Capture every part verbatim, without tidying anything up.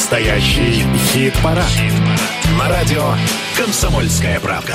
Настоящий хит-парад. Хит на радио «Комсомольская правда».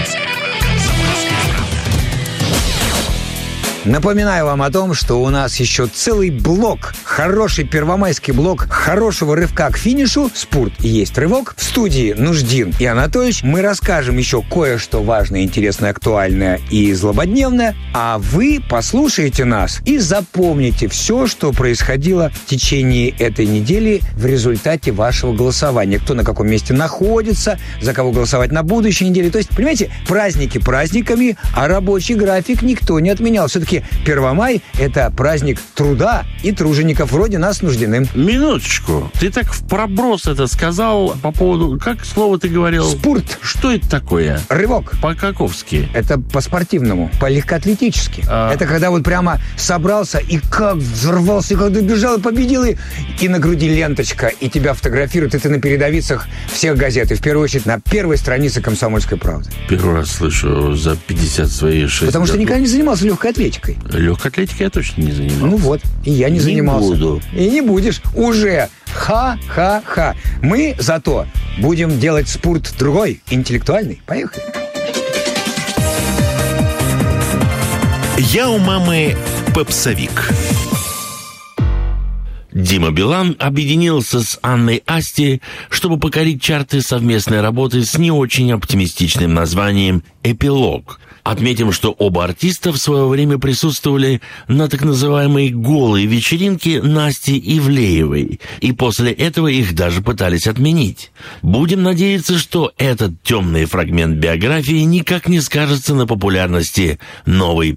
Напоминаю вам о том, что у нас еще целый блок, хороший первомайский блок хорошего рывка к финишу. Спорт и есть рывок. В студии Нуждин и Анатольевич. Мы расскажем еще кое-что важное, интересное, актуальное и злободневное. А вы послушаете нас и запомните все, что происходило в течение этой недели в результате вашего голосования. Кто на каком месте находится, за кого голосовать на будущей неделе. То есть, понимаете, праздники праздниками, а рабочий график никто не отменял. Все-таки Первомай – это праздник труда и тружеников вроде нас, Нуждиным. Минуточку. Ты так в проброс это сказал по поводу... Как слово ты говорил? Спорт. Что это такое? Рывок. По-каковски? Это по-спортивному, по-легкоатлетически. А... Это когда вот прямо собрался и как взорвался, и когда бежал и победил, и, и на груди ленточка, и тебя фотографируют, и ты на передовицах всех газет, и в первую очередь на первой странице «Комсомольской правды». Первый раз слышу за пятьдесят свои шесть Потому что годов. никогда не занимался легкой атлетикой. Легкой атлетикой я точно не занимался. Ну вот, и я не, не занимался. Буду. И не будешь. Уже. Ха-ха-ха. Мы зато будем делать спорт другой, интеллектуальный. Поехали. Я у мамы попсовик. Дима Билан объединился с Анной Асти, чтобы покорить чарты совместной работы с не очень оптимистичным названием «Эпилог». Отметим, что оба артиста в свое время присутствовали на так называемой «голой вечеринке» Насти Ивлеевой, и после этого их даже пытались отменить. Будем надеяться, что этот темный фрагмент биографии никак не скажется на популярности новой